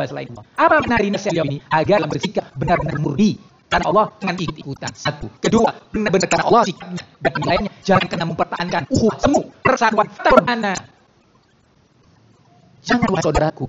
menyembah selain Allah. Apa benar nasihat beliau ini? Agar bersikap benar-benar murni karena Allah, dengan ikut-ikutan. Satu. Kedua, benar-benar karena Allah sikapnya dan nilainya. Jangan kena mempertahankan semu, persatuan, terbana. Jangan lupa saudaraku.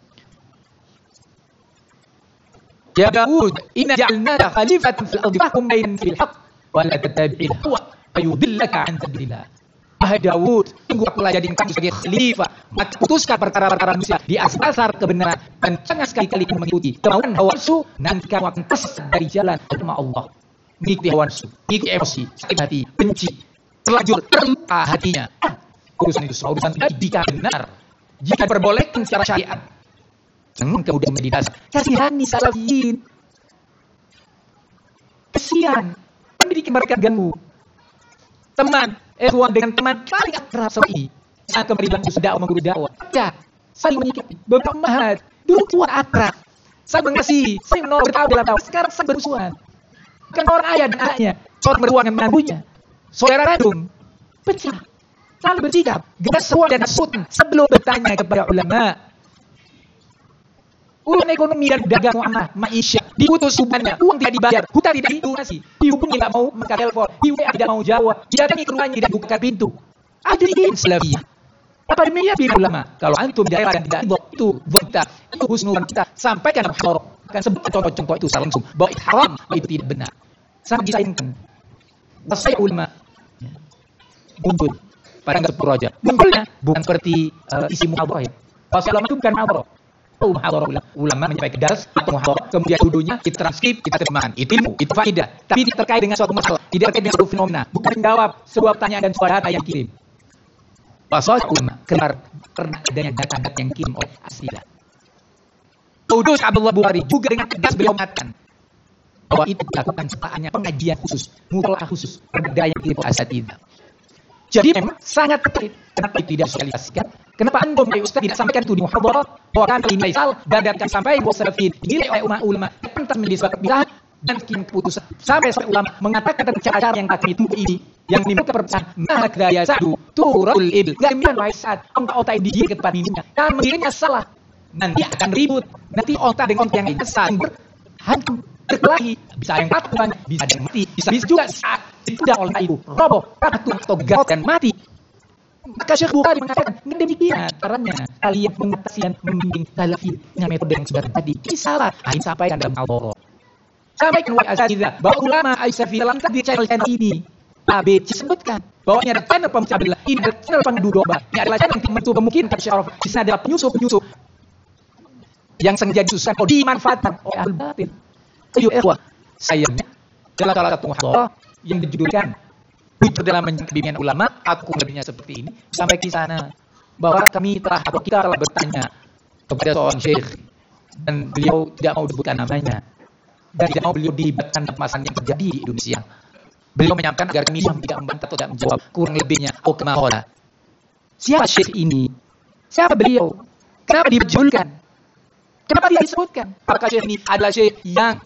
Ya Daud, inna ja'alnaka khalifatan fil ardi fahkum bainahum bil haqq wa la tattabi'il hawa fayudillaka 'an sabilillah. Wahai Daud, sungguh aku telah jadikan kamu sebagai khalifah, maka putuskan perkara-perkara manusia di atas dasar kebenaran dan jangan sekali-kali kamu mengikuti kemauan hawa nafsu, nanti kamu akan tersesat dari jalan agama Allah. Mengikuti hawa nafsu, mengikuti emosi, sakit hati, benci, terlanjur terluka hatinya. Urusan itu semua urusan jika benar, jika diperbolehkan secara syariat. Kemudian meditasi. Kasihani salafiyin. Kasihan. Pendidik mereka ganggu. Teman, dengan teman paling akrab seperti ini. Saat kembali bilang dakwah mengguru dakwah. Ya, saling menyikapi. Bapak Mahat. Dulu tua akrab. Saling mengasihi. Saling menolong bertahu dalam dakwah. Sekarang saling bermusuhan. Bukan orang ayah dan anaknya. Seorang berjuang dengan menantunya. Saudara kandung. Pecah. Saling bersikap. Geras seruan dan sultan sebelum bertanya kepada ulama. Urusan ekonomi dan dagang muamalah, maisha, diputus hubungannya, uang tidak dibayar, hutang tidak dilunasi, dihubungi tidak mau maka telepon, di WA tidak mau jawab, didatangi ke rumahnya tidak buka pintu. Ada di Islamiyah. Apa demikian pilih ulama? Kalau antum daerah dan tidak itu wanita, itu husnulan kita sampaikan haram. Akan sebutkan contoh-contoh itu secara langsung bahwa itu haram, itu tidak benar. Sangat disayangkan. Saya ulama muncul pada sepuluh aja. Munculnya bukan seperti isi muhadarah ya. Kalau ulama itu bukan muhadarah. Ulama menyampaikan dars atau muhadarah, kemudian duduknya kita transkrip, kita terjemahkan. Itu ilmu, itu faedah. Tapi tidak terkait dengan suatu masalah, tidak terkait dengan suatu fenomena, bukan menjawab sebuah pertanyaan dan sebuah data yang dikirim. Pasal ulama karena adanya data-data yang dikirim oleh aslidah. Udus Abdullah Bukhari juga dengan tegas beliau mengatakan bahwa itu dilakukan sertaannya pengajian khusus, mutalaah khusus, berbeda yang dikirim oleh aslidah. Jadi memang sangat terkait. Kenapa itu tidak sosialisasikan? Kenapa antum dari Ustaz tidak sampaikan itu di muhadarah? Bahwa kan ini salah dan akan sampai bahwa salafin dinilai oleh ulama pentas menjadi suatu bid'ah dan bikin keputusan sampai ulama mengatakan tentang cara-cara yang kami tunggu ini yang menimbulkan perpecahan. Maka daya sadu turul ibil. Gamian waisat otak digiring ke depan ininya dan mengirimnya salah. Nanti akan ribut. Nanti otak dengan otak yang lain saling berhantam berkelahi. Bisa yang patah, bisa yang mati, bisa juga saat itu dah oleh ibu roboh, atau gagal dan mati. Maka Syekh Bukhari mengatakan demikian caranya kalian mengatasi dan membimbing salafin dengan metode yang sudah tadi. Ini salah. Ini sampaikan dalam al-Boro. Sampaikan wa asatidzah bahwa ulama Aisyah dalam tadi channel ini ABC sebutkan bahwa ini ada channel pemecah belah, ini ada channel pengadu domba, ini adalah channel yang membantu memungkinkan syaraf. Di sana adalah penyusup yang sengaja disusahkan atau dimanfaatkan oleh ahli batil. Ayo ikhwah, sayangnya dalam salah satu muhadarah yang dijudulkan jujur dalam bimbingan ulama, aku lebihnya seperti ini, sampai di sana bahwa kami telah atau kita telah bertanya kepada seorang syekh dan beliau tidak mau disebutkan namanya dan tidak mau beliau dilibatkan dalam masalah yang terjadi di Indonesia. Beliau menyampaikan agar kami tidak membantah atau tidak menjawab kurang lebihnya. Oh kemahola. Siapa syekh ini? Siapa beliau? Kenapa dibejulkan? Kenapa dia disebutkan? Apakah syekh ini adalah syekh yang